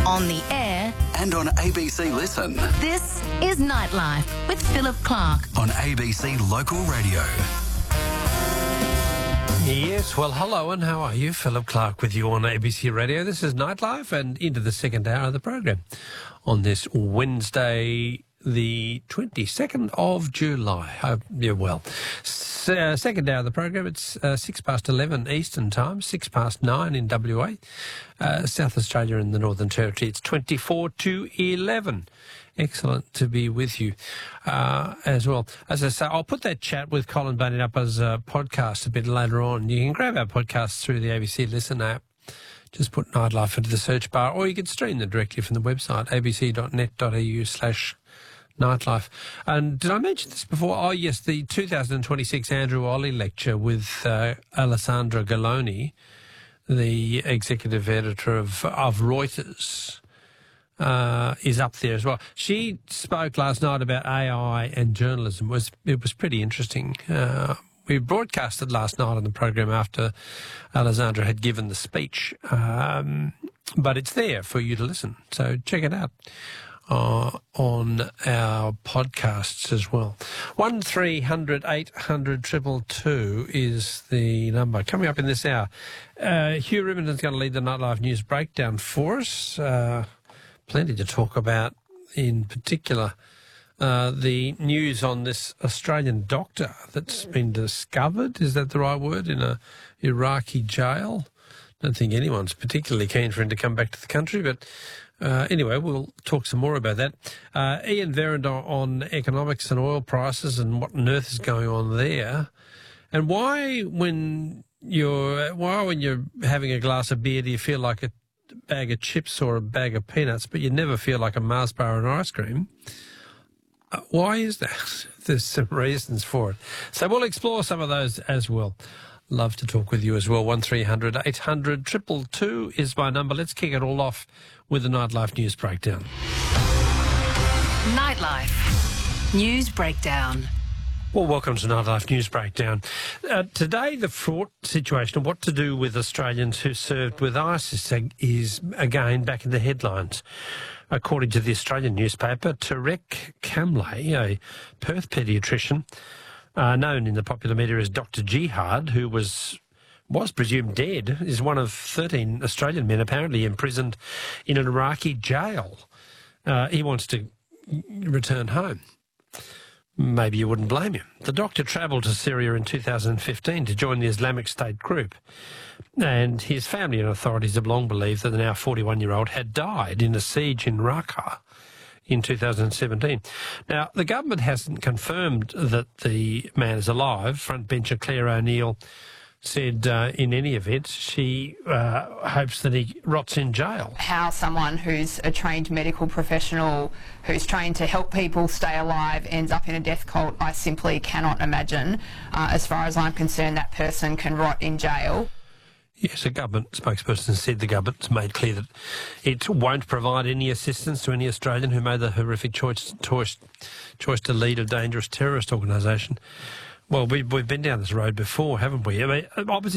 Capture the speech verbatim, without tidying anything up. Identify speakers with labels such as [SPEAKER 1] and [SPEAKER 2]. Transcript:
[SPEAKER 1] on the air,
[SPEAKER 2] and on A B C Listen.
[SPEAKER 1] this is Nightlife with Philip Clark.
[SPEAKER 2] On A B C Local Radio.
[SPEAKER 3] Yes, well, hello and how are you? Philip Clark with you on A B C Radio. This is Nightlife and into the second hour of the program on this Wednesday, the twenty-second of July. Hope you're well. S- uh, second hour of the program, it's uh, six past eleven Eastern Time, six past nine in W A. Uh, South Australia and the Northern Territory, it's twenty-four to eleven. Excellent to be with you uh, as well. As I say, I'll put that chat with Colin Bunney up as a podcast a bit later on. You can grab our podcasts through the A B C Listen app. Just put Nightlife into the search bar, or you can stream them directly from the website, abc.net.au slash nightlife. And did I mention this before? Oh, yes, the two thousand twenty-six Andrew Olley lecture with uh, Alessandra Galloni, the executive editor of, of Reuters, uh, is up there as well. She spoke last night about A I and journalism. It was, it was pretty interesting. Uh, we broadcast it last night on the program after Alessandra had given the speech, um, but it's there for you to listen. So check it out uh, on our podcasts as well. One three hundred eight hundred two two two is the number. Coming up in this hour, uh, Hugh Ribbonden's going to lead the Nightlife News Breakdown for us. Uh, plenty to talk about, in particular Uh, the news on this Australian doctor that's been discovered, is that the right word, in a Iraqi jail. Don't think anyone's particularly keen for him to come back to the country, but uh, anyway, we'll talk some more about that. Uh, Ian Verrand on economics and oil prices and what on earth is going on there, and why when you're why when you're having a glass of beer do you feel like a bag of chips or a bag of peanuts, but you never feel like a Mars bar and ice cream? Uh, why is that? There's some reasons for it. So we'll explore some of those as well. Love to talk with you as well. one three hundred eight hundred two two two is my number. Let's kick it all off with the Nightlife News Breakdown.
[SPEAKER 1] Nightlife News Breakdown.
[SPEAKER 3] Well, welcome to Nightlife News Breakdown. Uh, today, the fraught situation of what to do with Australians who served with ISIS is again back in the headlines. According to the Australian newspaper, Tarek Kamlay, a Perth paediatrician, uh, known in the popular media as Doctor Jihad, who was was presumed dead, is one of thirteen Australian men apparently imprisoned in an Iraqi jail. Uh, he wants to return home. Maybe you wouldn't blame him. The doctor travelled to Syria in two thousand fifteen to join the Islamic State group, and his family and authorities have long believed that the now forty-one-year-old had died in a siege in Raqqa in two thousand seventeen. Now, the government hasn't confirmed that the man is alive. Frontbencher Claire O'Neill said uh, in any event she uh, hopes that he rots in jail.
[SPEAKER 4] How someone who's a trained medical professional who's trained to help people stay alive ends up in a death cult, I simply cannot imagine. Uh, as far as I'm concerned, that person can rot in jail.
[SPEAKER 3] Yes, a government spokesperson said the government's made clear that it won't provide any assistance to any Australian who made the horrific choice, choice, choice to lead a dangerous terrorist organisation. Well, we, we've been down this road before, haven't we? I mean, obviously